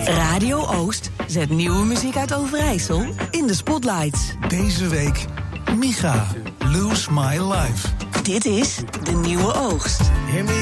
Radio Oost zet nieuwe muziek uit Overijssel in de spotlights. Deze week Micha, Lose My Life. Dit is De Nieuwe Oogst. Hear me